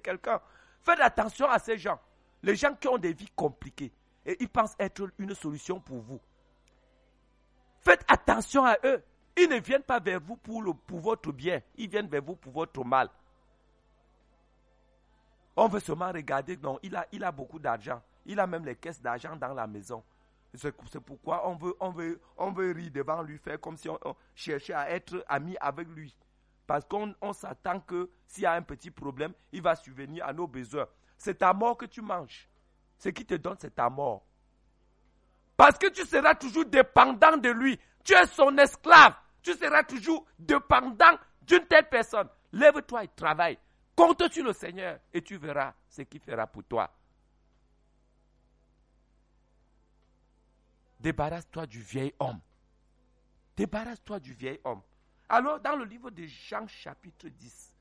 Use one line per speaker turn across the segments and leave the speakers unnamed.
quelqu'un. Faites attention à ces gens. Les gens qui ont des vies compliquées et ils pensent être une solution pour vous. Faites attention à eux. Ils ne viennent pas vers vous pour votre bien. Ils viennent vers vous pour votre mal. On veut seulement regarder, non, il a beaucoup d'argent. Il a même les caisses d'argent dans la maison. C'est pourquoi on veut rire devant lui, faire comme si on cherchait à être ami avec lui. Parce qu'on s'attend que s'il y a un petit problème, il va subvenir à nos besoins. C'est ta mort que tu manges. Ce qui te donne, c'est ta mort. Parce que tu seras toujours dépendant de lui. Tu es son esclave. Tu seras toujours dépendant d'une telle personne. Lève-toi et travaille. Compte sur le Seigneur et tu verras ce qu'il fera pour toi. Débarrasse-toi du vieil homme. Débarrasse-toi du vieil homme. Alors, dans le livre de Jean chapitre 10,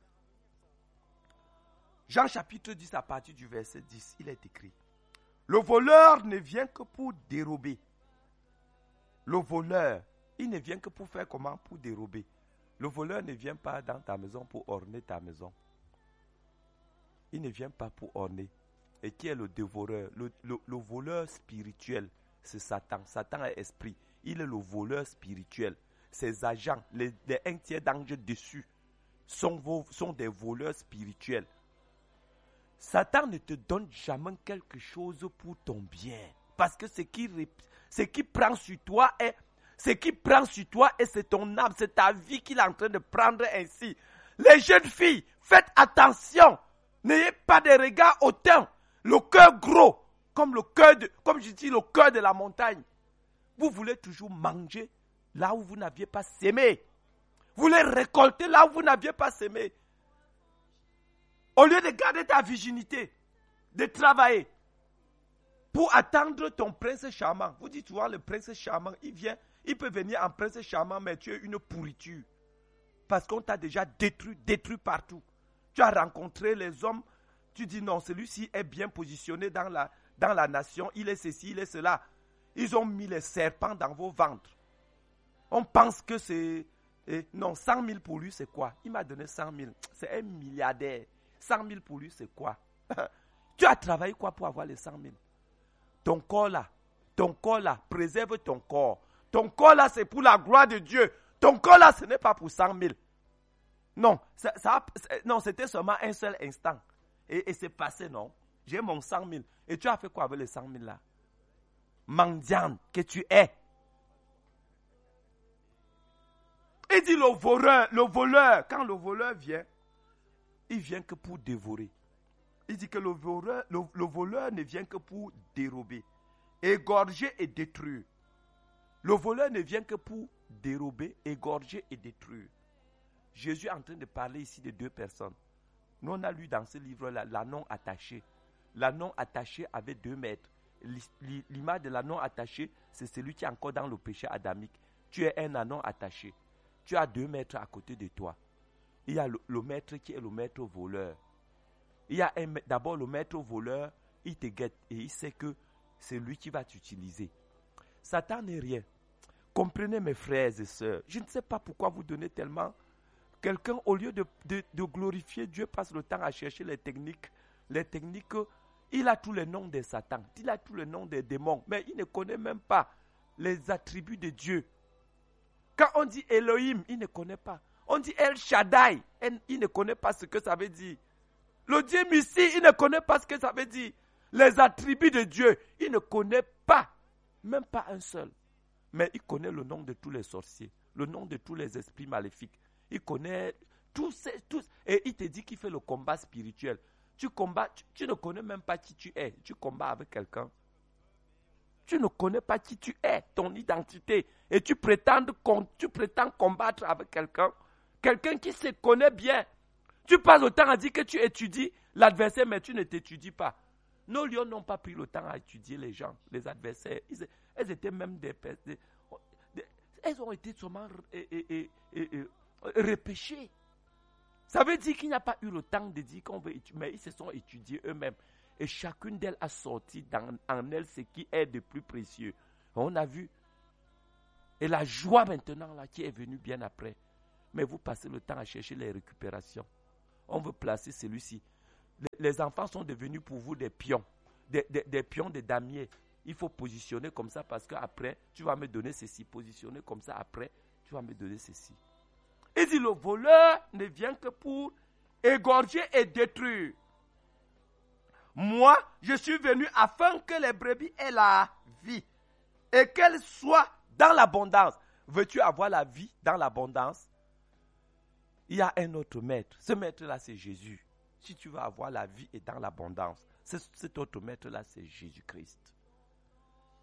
Jean chapitre 10 à partir du verset 10, il est écrit: le voleur ne vient que pour dérober. Le voleur, il ne vient que pour faire comment? Pour dérober. Le voleur ne vient pas dans ta maison pour orner ta maison. Il ne vient pas pour orner. Et qui est le dévoreur? Le voleur spirituel, c'est Satan. Satan est esprit. Il est le voleur spirituel. Ses agents, les un tiers d'anges dessus, sont des voleurs spirituels. Satan ne te donne jamais quelque chose pour ton bien. Parce que ce qui prend sur toi est c'est ton âme, c'est ta vie qu'il est en train de prendre ainsi. Les jeunes filles, faites attention. N'ayez pas des regards hautains. Le cœur gros, comme je dis, le cœur de la montagne. Vous voulez toujours manger là où vous n'aviez pas sémé. Vous voulez récolter là où vous n'aviez pas sémé. Au lieu de garder ta virginité, de travailler pour attendre ton prince charmant. Vous dites souvent, le prince charmant, il peut venir en prince charmant, mais tu es une pourriture. Parce qu'on t'a déjà détruit partout. Tu as rencontré les hommes, tu dis non, celui-ci est bien positionné dans la nation, il est ceci, il est cela. Ils ont mis les serpents dans vos ventres. On pense que c'est... non, 100 000 pour lui, c'est quoi? Il m'a donné 100 000. C'est un milliardaire. 100 000 pour lui, c'est quoi? Tu as travaillé quoi pour avoir les 100 000? Ton corps là, préserve ton corps. Ton corps là, c'est pour la gloire de Dieu. Ton corps là, ce n'est pas pour 100 000. Non, non, c'était seulement un seul instant. Et c'est passé, non? J'ai mon 100 000. Et tu as fait quoi avec les 100 000 là? Mendiante que tu es. Il dit le voleur, quand le voleur vient, il vient que pour dévorer. Il dit que le voleur ne vient que pour dérober, égorger et détruire. Le voleur ne vient que pour dérober, égorger et détruire. Jésus est en train de parler ici de deux personnes. Nous, on a lu dans ce livre-là l'anneau attaché. L'anneau attaché avait 2 mètres. L'image de l'anneau attaché, c'est celui qui est encore dans le péché adamique. Tu es un anneau attaché. Tu as 2 maîtres à côté de toi. Il y a le maître qui est le maître voleur. Il y a d'abord le maître voleur, il te guette et il sait que c'est lui qui va t'utiliser. Satan n'est rien. Comprenez mes frères et sœurs. Je ne sais pas pourquoi vous donnez tellement. Quelqu'un, au lieu de glorifier Dieu, passe le temps à chercher les techniques. Les techniques, il a tous les noms des Satan. Il a tous les noms des démons. Mais il ne connaît même pas les attributs de Dieu. Quand on dit Elohim, il ne connaît pas. On dit El Shaddai, il ne connaît pas ce que ça veut dire. Le Dieu Messie, il ne connaît pas ce que ça veut dire. Les attributs de Dieu, il ne connaît pas. Même pas un seul. Mais il connaît le nom de tous les sorciers. Le nom de tous les esprits maléfiques. Il connaît tous. Et il te dit qu'il fait le combat spirituel. Tu combats, tu ne connais même pas qui tu es. Tu combats avec quelqu'un. Tu ne connais pas qui tu es, ton identité. Et tu prétends combattre avec quelqu'un. Quelqu'un qui se connaît bien. Tu passes le temps à dire que tu étudies l'adversaire, mais tu ne t'étudies pas. Nos lions n'ont pas pris le temps à étudier les gens, les adversaires. Elles étaient même elles ont été sûrement repêchées. Ça veut dire qu'il n'y a pas eu le temps de dire qu'on veut étudier, mais ils se sont étudiés eux-mêmes. Et chacune d'elles a sorti en elle ce qui est de plus précieux. On a vu. Et la joie maintenant là qui est venue bien après. Mais vous passez le temps à chercher les récupérations. On veut placer celui-ci. Les enfants sont devenus pour vous des pions, des pions de damier. Il faut positionner comme ça parce qu'après, tu vas me donner ceci. Positionner comme ça, après, tu vas me donner ceci. Il dit, le voleur ne vient que pour égorger et détruire. Moi, je suis venu afin que les brebis aient la vie et qu'elles soient dans l'abondance. Veux-tu avoir la vie dans l'abondance? Il y a un autre maître. Ce maître-là, c'est Jésus. Si tu veux avoir la vie et dans l'abondance, cet autre maître-là, c'est Jésus-Christ.